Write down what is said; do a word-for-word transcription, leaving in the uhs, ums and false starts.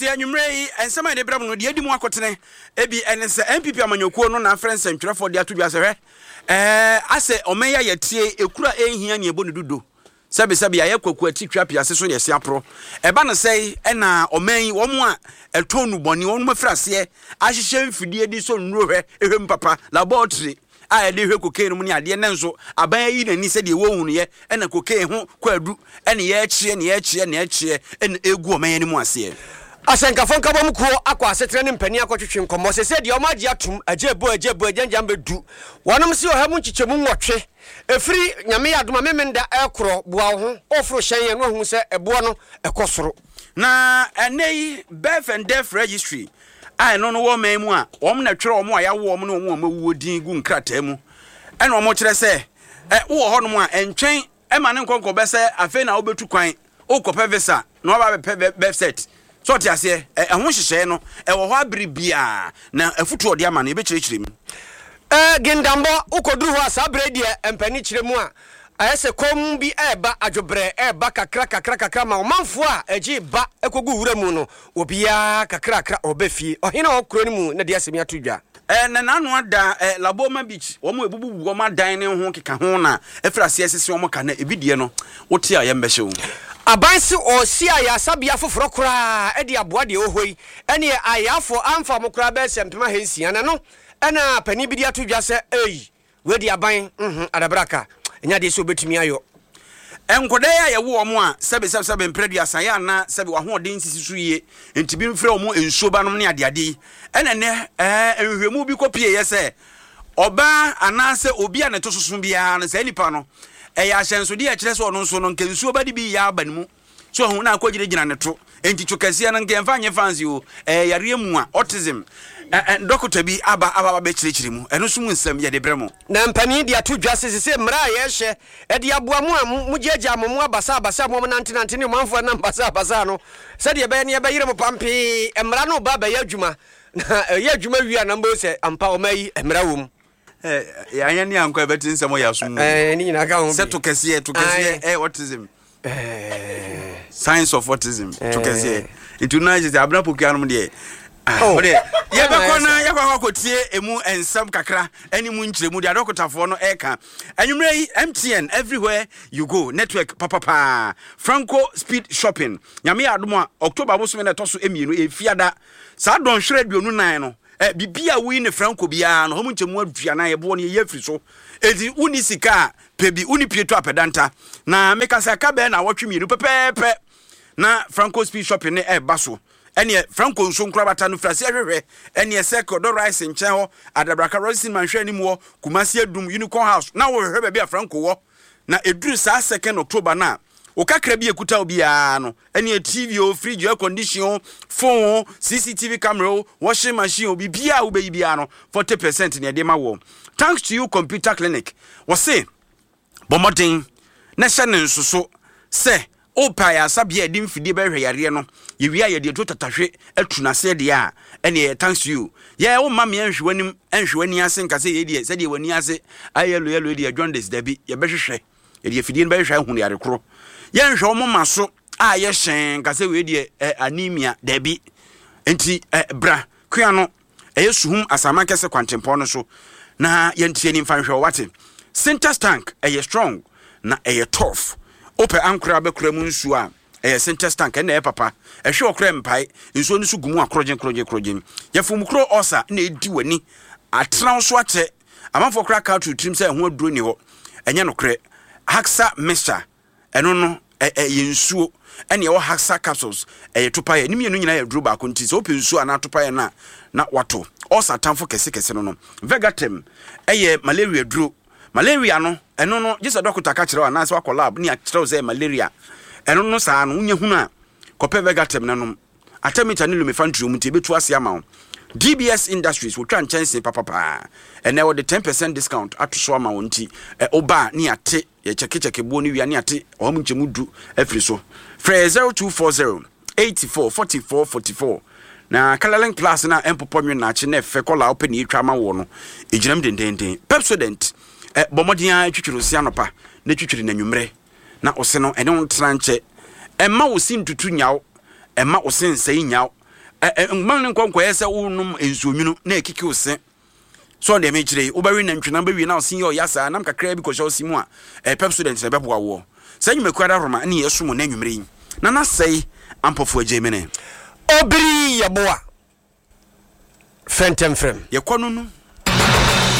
Enti anwumre yi ensema de bram no de adi mu akotene ebi ense M P P amanyokuo no na friends ntwerefo de atodwa se hwe eh ase omeya yetie ekura ehia ne ebo ne dudo sabe sabe ya kwaku atitwa piase so yesi apro eba no sei ena omen wo mu a etonu boni wo mu frase ahyehye mfidie di so nnuro hwe ehwem papa laboratory a de hwe cocaine mu ne ade ne nso aban yi nani se de wo hunu ye ena cocaine ho kwadu ene ye chie ne ye chie ne ye chie ene egu omen ni mu ase Asenka fonka bom kuo akwa asetre ne mpani akotwetwe nkomo sese de omagie atum agebo agebo ajanjam bedu wonom se ohamu nchichemu nwotwe efiri nyame yadoma memenda ekro boa ho ofro hyen no hu se ebo no ekosoro na enei birth and death registry ai no no wo man mu a wom na twere wom a yawo wom no wom amawuo din gu nkrata mu ena wom kyere se e wo ho no mu a entwen e ma ne nkonko be se afi na obetu kwan okopɛ visa na oba be birth set so ti ase e ho hyehye no e wo ho abribia na afutu ode ama na e be kyerɛkyerɛ mu eh gendambo ukoduru ho asabre de empani kyerɛ mu a ayese kom bi eba adwobre eba kakra kakra kakra ma omanfo a agi ba ekogu wura mu no obia kakra kakra obefie ohina okro ni mu na de asemi atodwa eh na nanu ada eh, Laboma Beach wo mo ebubu wo ma dan ne ho keka ho na efra se sese wo mo ka na ebidie no wote a ye mbehye wo abansi osi aya sabia foforo kura e de aboa de ohoi ene ayafo amfa mo kura be sempema hensia na no ena pani bi de atodwa se ei we de aban mhm adabraka enya de so betumi ayo enkoda ya ye wo mo a sebe sebe sebe mpredi asaya na sebe wa ho de nsisi so yie entibi mfre wo mo ensuo ba no ne ade ade ena ne eh enhwemu bi kopie ye se oba anase obi a ne to soso bia na se nipa no e ya hyenso de ya kire se ono nso no nkensuo ba de bi ya aba ne mu so hu na akogire gina ne to enti twokase na nkemfa nye fansi o eh yare mu a autism eh doctor bi aba aba be kyerɛkyerɛ mu ɛno so mu nsɛm yɛ de brɛ na mpani de atodwa sesese mra yɛ hye e de aboa mu a mu giagia mu abasa abasa mu nante nante ne manfo na abasa abasa no sɛ de bɛ ne bɛ yire mu pampe mra no ba bɛ yɛ adwuma na yɛ adwuma wi a na mbo sɛ ampa o mai mra wom eh ya anya ne anko bɛti nsɛm yɛ aso mu eh ni nyina ka ho sɛ to kɛse to kɛse eh autism eh science of autism to kɛse itu na je abna pokia no de oh de ye be kona ye kwa kwakotie emu ensam kakra ani mu nkyeremu de adokotafo no eka anwumre yi M T N everywhere you go network papa pa Franco speed shopping nyame adom a October boso me na toso emienu e fiada sa don hwere aduonu nan no eh bibia wi ne Franco bia no homu nkyemu adua na ye bo ne ye afiri so edi uni sika pebi uni pieto apedanta na meka sa ka be na wotwe mienu pepepe na Franco speed shopping ne e baso ene Franco nso nkura bata no frase hwehwe ene seko do rice nchen ho adabraka rosin manhwe ni mu kumasi adum unicorn house na wo hwehwe be a Franco wo na eduru sa second October na o kakra bi ekuta obi a no ene T V o fridge air condition phone C C T V camera washing machine obi bia wo be bia no forty percent ne de ma wo thanks to you computer clinic wo say bomoden na hye ne nsoso se opa ya sabia di mfidie behwe yare no ye wi aye de to tatahwe atunase de a ene thanks you ye wo ma me enhwe wanim enhwe wani ase nkase ye de se de wani ase ayelo yelo de John des dabi ye behwehwe ye de fidie behwe hunu yare kro ye enhwe wo maso a ye hyen nkase we de anemia dabi enti bra kua no eye suhum asama kese kwantempo no so na ye ntie ni mfa hwe wate center tank eye strong na eye tough ope ankura bekura mu nsu a eh center tank na e papa ehwe okura mpai nsu no su gumu akroje kroje kroje yefum kro osa na edi wani atran so ache amanfo kura ka to trim say ho aduro ni ho enye no kre haxa mixture eno no eh yensuo ene wo haxa capsules eh topa ye nim ye no nyina ye duro ba ko nti so ope nsu ana topa ye na na wato osa tanfo kese kese no no vegatem eh malaria duro malaria no eno no just a doctor ka kire wa na se wa lab ni a kire say malaria eno no saa no unye hunu a kope vegatem na no atemita ne lumefantry mu ti betu ase ama D B S Industries wo twa nkyɛnse papa pa ene wo de ten percent discount atoso ama wonti e oba ni ate ye cheke cheke bo ni wi ni ate o mu nkyemu du afiri so frɛ zero two four zero eight four four four four four na Kalalink Plus na empopo nwe na ache na fe kola open ni twa ma wo no egiram dendenden Pepsodent e bomodian twitwiro si anopa na twitwiri na nwumre na ose no ene on tranche e ma wo sin tutu nyawo e ma wo sin sai nyawo man nkonko yesa wonum ensuomunu na ekiki ose so de me kire wo bawe nantwena bawe na osin yo yasa nam kakra bi ko hye osimu a e pep student na beboa wo sanyi mekura roma na yeso mo na nwumre na na sei ampofo agemene obiri yeboa fentem frem ye kono no